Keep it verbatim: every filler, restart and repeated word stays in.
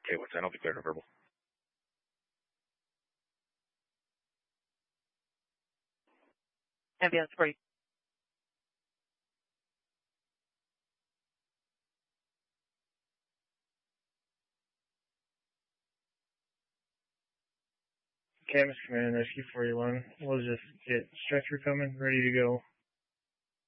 Okay, what's that? I'll be clear to verbal. Ambulance for you. Camas Command, Rescue four one. We'll just get stretcher coming, ready to go.